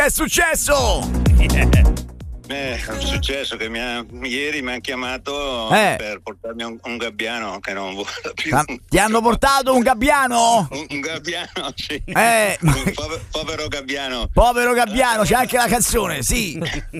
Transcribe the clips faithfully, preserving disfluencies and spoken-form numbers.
è successo? Eh, è successo che mi ha, ieri mi hanno chiamato eh. per portarmi un, un gabbiano che non vola più. Ah, ti hanno portato un gabbiano? Un, un gabbiano, sì. Eh. Un povero, povero gabbiano. Povero gabbiano, c'è anche la canzone, sì.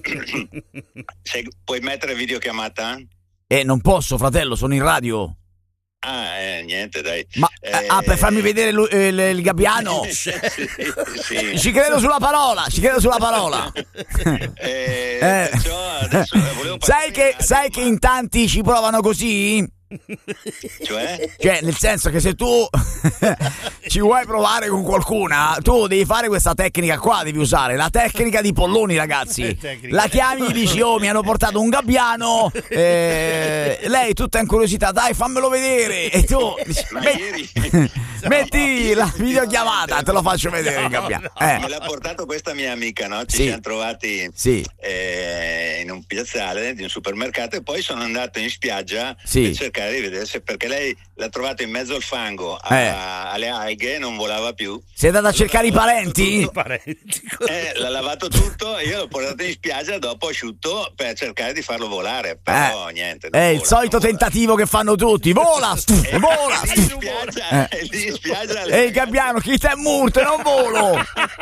Se, puoi mettere videochiamata? Eh, non posso, fratello, sono in radio. Ah, eh, niente, dai. Ma eh, ah, per farmi vedere lui, eh, il, il gabbiano? sì, sì. Ci credo sulla parola, ci credo sulla parola. eh, Eh. Perciò adesso volevo sai che, radio, sai ma... che in tanti ci provano così? Cioè? Cioè, nel senso che se tu ci vuoi provare con qualcuna, tu devi fare questa tecnica qua, devi usare la tecnica di Polloni, ragazzi. La chiami e dici: oh, mi hanno portato un gabbiano, eh, lei tutta in curiosità, dai, fammelo vedere. E tu dici, Ma met- ieri metti la videochiamata, te lo faccio vedere il gabbiano. Eh. Me l'ha portato questa mia amica, no? Ci Sì. siamo trovati Sì. eh, in un piazzale di un supermercato e poi sono andato in spiaggia Sì. per cercare di vedere se, perché lei l'ha trovato in mezzo al fango a, Eh. alle alghe, non volava più. Sei andato a cercare i parenti? Eh, l'ha lavorato tutto e io l'ho portato in spiaggia dopo asciutto per cercare di farlo volare, però Eh. niente. È il vola, solito vola. tentativo che fanno tutti. Vola, stu- Eh, vola. lì stu- in spiaggia, Eh. eh, lì in spiaggia E il gabbiano, chi sta in murto, non volo.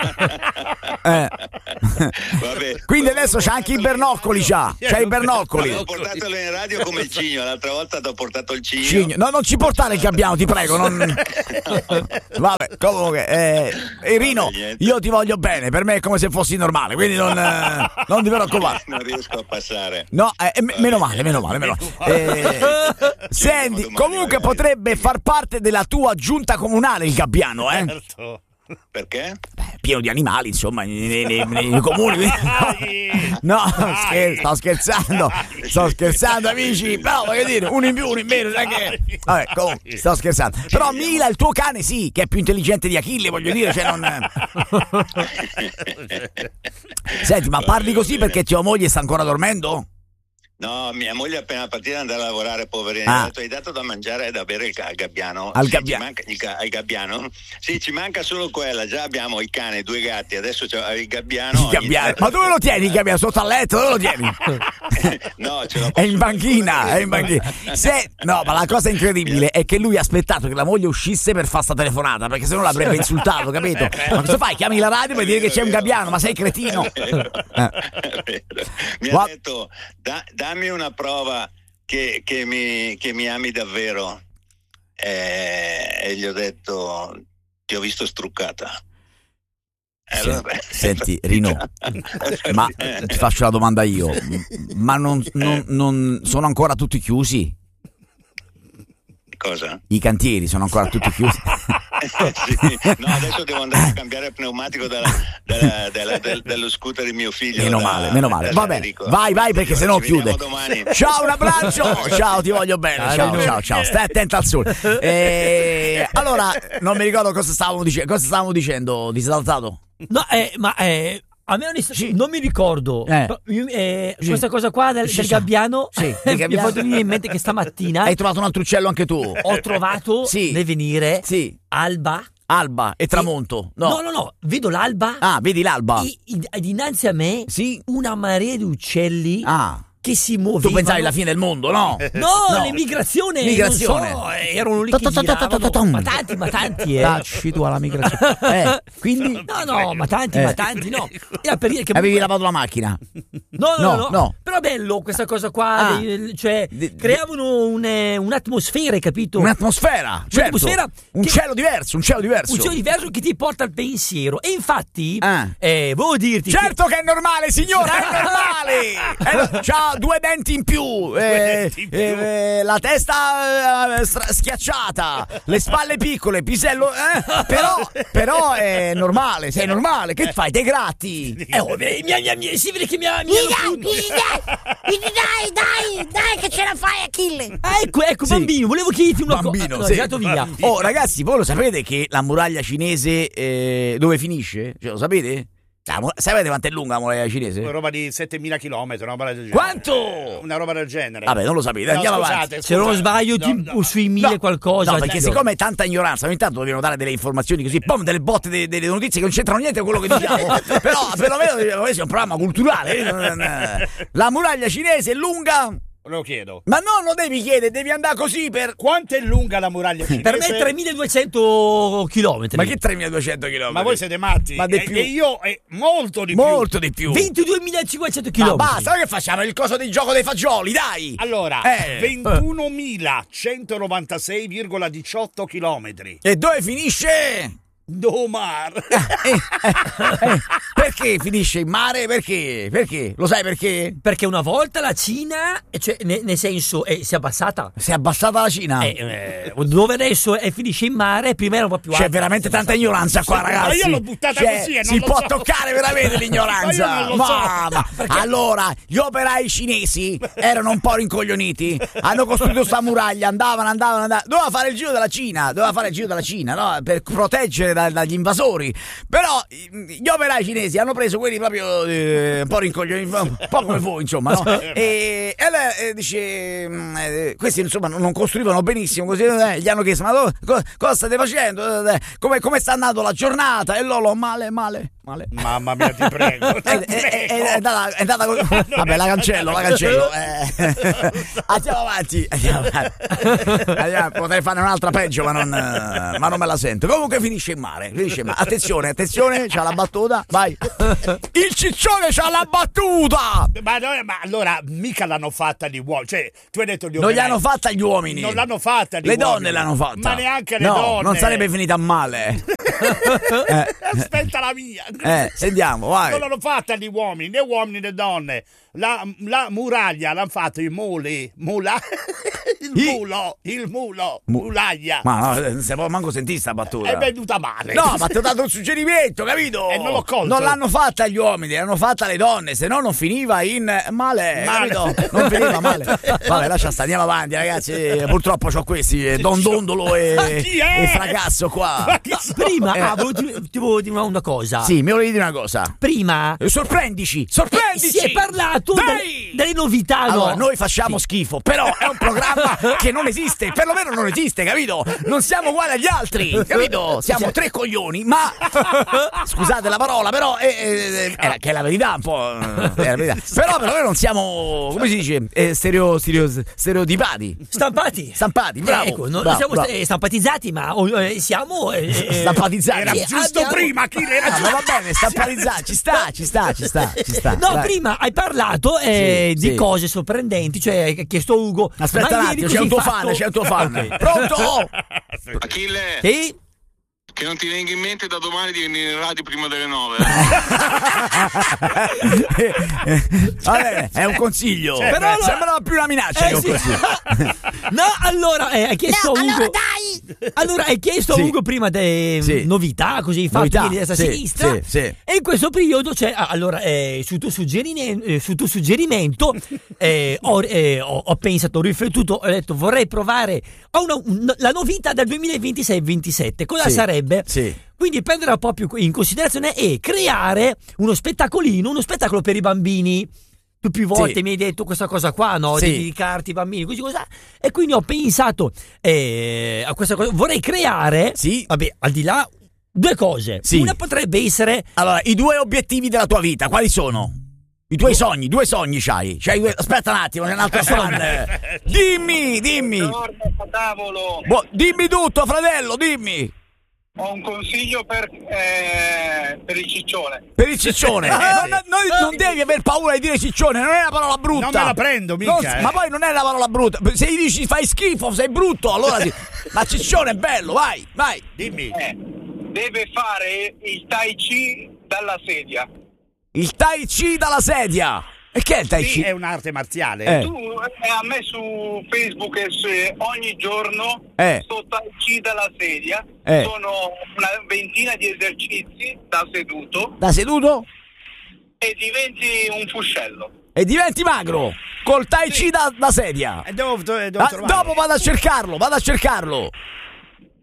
Eh. Vabbè. Quindi adesso c'ha anche i bernoccoli, c'ha. C'ha i bernoccoli. Ho portatelo in radio come il cigno, l'altra volta ti ho portato il cigno. Cigno. No, non ci portare il gabbiano, ti prego. Non... Vabbè, comunque, eh, Irino, io ti voglio bene. Per me è come se fossi normale, quindi non, eh, non ti preoccupare. Non riesco a passare. No, eh, m- meno male, meno male, meno male. Eh, senti, comunque potrebbe far parte della tua giunta comunale il gabbiano, eh? Certo. Perché? Beh, pieno di animali, insomma, nei, nei- nei- nei comuni. No, scher- sto scherzando, sto scherzando, amici. Però voglio dire, uno in più, uno in meno, sai che. Vabbè, comunque, sto scherzando. Però Mila, il tuo cane, sì, che è più intelligente di Achille, voglio dire, cioè non. Senti, ma parli così perché tua moglie sta ancora dormendo? No, mia moglie è appena partita ad andare a lavorare, poverina. Ah. Mi ha detto, hai dato da mangiare e da bere il, al gabbiano. Al Sì, gabbiano. ci manca, il, ga- al gabbiano? Sì, ci manca solo quella. Già abbiamo il cane, due gatti, adesso c'è il gabbiano. Il gabbiano. Ma dove lo tieni il gabbiano? Sotto al letto? Dove lo tieni? No, ce l'ho È in banchina, è in banchina. Se, no, ma la cosa incredibile è che lui ha aspettato che la moglie uscisse per fare sta telefonata, perché sennò l'avrebbe insultato, capito? Ma cosa fai? Chiami la radio per dire che c'è un gabbiano, ma sei cretino? È vero, Eh. è vero. Mi Gua- ha detto, "Da- dammi una prova che, che, mi, che mi ami davvero." Eh, e gli ho detto, ti ho visto struccata. Eh, Sì. allora, beh, Senti, Rino, ma Eh. ti faccio la domanda io, ma non, non- non sono ancora tutti chiusi? Cosa? I cantieri sono ancora tutti chiusi? Sì. No, adesso devo andare a cambiare il pneumatico della- della- della- del- dello scooter di mio figlio. Meno da- male, meno male. da Vabbè, Federico. vai, vai, perché sennò Ci vediamo chiude. domani. Ciao, un abbraccio. Ciao, ti voglio bene. Ciao, ciao, ciao. Stai attento al sole. Eh, allora, non mi ricordo cosa stavamo dicendo. Cosa stavamo dicendo? Ti sei alzato? No, eh, ma eh, a me onest- non mi ricordo. Eh. Però io, eh, Sì. questa cosa qua del, Sì, del sì. gabbiano, Sì, del mi ha gabbiano. fatto venire in mente che stamattina Hai trovato un altro uccello anche tu? ho trovato Sì. nel venire Sì. alba. Alba e tramonto. No, No, no, no, vedo l'alba Ah, vedi l'alba? e, e dinanzi a me Sì. una marea di uccelli Ah. che si muovevano. Tu pensavi la fine del mondo, no? No, l'immigrazione, Migrazione. non so, eh, erano lì che giravano. Ma tanti, ma tanti, eh. Tacci tu alla migrazione. Eh, quindi No, no, ma tanti, Eh. ma tanti, no. Era per dire che avevi lavato la macchina. No, no, No, no, no. Però bello questa cosa qua, Ah. dei- cioè De- creavano un, eh, un'atmosfera, hai capito? Un'atmosfera, certo. Un'atmosfera Un che- cielo diverso, un cielo diverso. Un cielo diverso che ti porta al pensiero. E infatti, Ah. eh, volevo dirti Certo che è normale, signora, è normale. Eh, c'ha due denti in più, eh, denti in più. eh, la testa eh, stra- schiacciata, le spalle piccole, pisello, eh, però, però è normale, sei normale. Che fai? Te gratti? che eh, oh, eh, mi, mi, mi, si vede che mi ha mi ha- Dai, dai, dai, che ce la fai, Achille. Ah, ecco, ecco, Sì. bambino, volevo chiederti una cosa. Bambino, No, sì. è andato via. Oh, ragazzi, voi lo sapete che la muraglia cinese eh, dove finisce? Cioè, lo sapete? Sapete quanto è lunga la muraglia cinese? Una roba di settemila chilometri, una roba del genere. Quanto? Una roba del genere. Vabbè, non lo sapete, No, andiamo scusate, avanti. scusate. Se non sbaglio, No, ti- no. sui mille qualcosa. No, perché tipo. siccome è tanta ignoranza, ogni tanto dobbiamo dare delle informazioni così, pom, delle botte, delle, delle notizie che non c'entrano niente con quello che diciamo. Però perlomeno questo è un programma culturale. La muraglia cinese è lunga. Lo chiedo. Ma no, lo devi chiedere, devi andare così per. Quanto è lunga la muraglia cinese? Per me tremiladuecento chilometri. Ma che tremiladuecento chilometri? Ma voi siete matti? Ma di e, più. e io è molto di più. Molto di più. ventiduemilacinquecento Ma chilometri. basta, che facciamo il coso del gioco dei fagioli, dai! Allora, Eh. ventunomilacentonovantasei virgola diciotto chilometri. E dove finisce? Domar. Eh, eh, eh, perché finisce in mare? Perché? Perché? Lo sai perché? Perché una volta la Cina, cioè, ne- nel senso, eh, si è abbassata. Si è abbassata la Cina. Eh, eh, dove adesso è, finisce in mare, prima era un po' più alta. C'è veramente tanta ignoranza qua, Ma ragazzi. io l'ho buttata Cioè, così e non si lo può so. toccare veramente l'ignoranza. Ma io non lo so. Ma- ma- allora, gli operai cinesi erano un po' rincoglioniti. Hanno costruito sta muraglia, andavano, andavano, andavano. Doveva fare il giro della Cina, doveva fare il giro della Cina, no? Per proteggere da- dagli invasori. Però gli operai cinesi hanno preso quelli proprio eh, un po' rincoglioniti, un po' come voi, insomma, no? E, e lei eh, dice, mm, eh, questi insomma non costruivano benissimo, così eh, gli hanno chiesto, ma co- co- cosa state facendo? Eh, come, come sta andando la giornata? E loro, male, male, male. Mamma mia, ti prego. È, è- è- è andata, è andata così. Vabbè, la cancello, la cancello. Eh. Andiamo avanti. Andiamo avanti. Andiamo, potrei fare un'altra peggio, ma non, eh, ma non me la sento. Comunque finisce in mare. Finisce in mare. Attenzione, attenzione, c'ha la battuta. Vai. Il ciccione c'ha la battuta. Ma, no, ma allora mica l'hanno fatta gli uomini. Cioè, tu hai detto gli Non operai. gli hanno fatta gli uomini. Non l'hanno fatta gli Le uomini. donne l'hanno fatta. Ma neanche le no, donne. non sarebbe finita male. eh. Aspetta la mia. Eh, sentiamo, vai. Non l'hanno fatta gli uomini, né uomini né donne. La, la muraglia l'hanno fatto i muli. Mula. Il I- mulo. Il mulo. Mu- Mulaglia. Ma no, non si può manco sentire sta battuta. È venuta male. No, ma ti ho dato un suggerimento, capito? E non l'ho colto. Non l'hanno fatta gli uomini, l'hanno fatta le donne, se no non finiva in male, Male. capito? Non finiva male. Vabbè, lascia stare, andiamo avanti, ragazzi. Eh, Purtroppo c'ho questi, eh, Don Dondolo e, Chi è? e Fragasso qua. Ma chi No, sono? prima, Eh. ah, volevo dire, ti volevo dire una cosa. Sì, mi volevi dire una cosa. Prima Eh, Sorprendici, sorprendici! si è parlato Dai! delle, delle novità, no? Allora, noi facciamo schifo, però è un programma che non esiste, perlomeno non esiste, capito? Non siamo uguali agli altri, capito? Siamo tre coglioni, ma scusate la parola, però è, è- è- che è la verità un po'. È la verità. Però per noi non siamo, come si dice, eh, stereo, stereo, stereotipati. Stampati. Stampati, bravo. Ecco, non bravo, siamo bravo. st- stampatizzati, ma eh, siamo eh, eh, Stampatizzati. Era Sì, giusto abbiamo- prima, chi era Ah, ma giusto? va bene, stampatizzati, ci sta, ci sta, ci sta, ci sta. No, Dai. prima hai parlato eh, Sì, di sì. cose sorprendenti, cioè hai chiesto Ugo. Aspetta ma un ieri attimo, c'è un cosa tuo hai fan, fatto? c'è un tuo fan. Ok. Pronto? Achille, Sì? che non ti venga in mente da domani di venire in radio prima delle nove. Vabbè, è un consiglio. Cioè, Però però- sembrava più una minaccia Eh, che un sì. consiglio. No, allora eh, hai chiesto No, a Ugo. allora dai! Allora hai chiesto Sì. a Ugo prima delle Sì. novità, così fatti Novità, di destra a sì, sinistra. sì, sì. E in questo periodo c'è ah, allora eh, su, tuo suggerimento, eh, su tuo suggerimento eh, ho, eh, ho, ho pensato, ho riflettuto, ho detto vorrei provare ho una- un- la novità del duemilaventisei ventisette. Cosa Sì, sarebbe? sì. Quindi prendere un po' più in considerazione e creare uno spettacolino, uno spettacolo per i bambini. Tu più volte Sì. mi hai detto questa cosa qua, no? Sì. Di dedicarti ai bambini, così cosa. E quindi ho pensato eh, a questa cosa. Vorrei creare, Sì. vabbè, al di là, due cose. Sì. Una potrebbe essere Allora, i due obiettivi della tua vita, quali sono? I tuoi sogni, due sogni c'hai. c'hai due... Aspetta un attimo, c'è un altro fan. Dimmi, dimmi. Tavolo, Boh, dimmi tutto, fratello, dimmi. ho un consiglio per, eh, per il ciccione. Per il ciccione. Eh, non, non- non devi aver paura di dire ciccione, non è una parola brutta. Non me la prendo, mica, Non- eh. Ma poi non è una parola brutta. Se gli dici fai schifo, sei brutto, allora sì. Ma ciccione è bello, vai, vai. Dimmi. Eh, deve fare il tai chi dalla sedia. Il tai chi dalla sedia. E che è il tai chi? È un'arte marziale. Eh. Tu eh, a me su Facebook e su- ogni giorno Eh. sto tai chi dalla sedia. Eh. Sono una ventina di esercizi da seduto Da seduto? e diventi un fuscello. E diventi magro. Col tai chi da, da sedia. E devo, devo Ah, trovare. dopo vado a cercarlo, vado a cercarlo.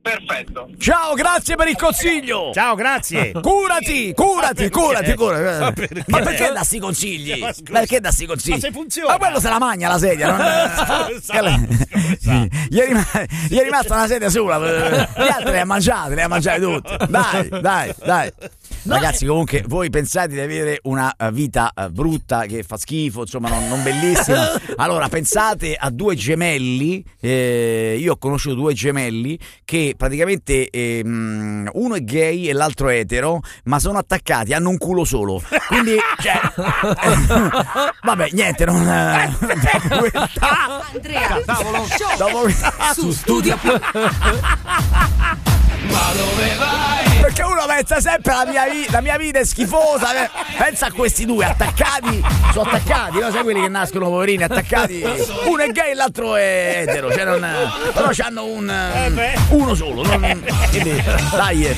Perfetto. Ciao, grazie per il consiglio. Ciao, grazie. Curati, curati, curati, curati. Ma perché? Ma perché dassi consigli? Ma scusa. Perché dassi consigli? Ma se funziona. Ma quello se la magna la sedia. Non... Gli è rimasta, gli è rimasta una sedia sola. Gli altri le ha mangiate, le ha mangiate tutte. Dai, dai, dai. Ragazzi, comunque, voi pensate di avere una vita brutta che fa schifo, insomma, non, non bellissima. Allora, pensate a due gemelli. Eh, io ho conosciuto due gemelli che praticamente ehm, uno è gay e l'altro è etero, ma sono attaccati, hanno un culo solo. Quindi, cioè, eh, vabbè, niente, non. Dopo questa, Andrea, dopo questa, su Studio Più. Ma dove vai? perché uno pensa sempre alla mia vita, la mia vita è schifosa. Pensa a questi due attaccati, sono attaccati, no? Sai quelli che nascono poverini attaccati, uno è gay e l'altro è etero, cioè non, però c'hanno un uno solo, non, quindi, dai.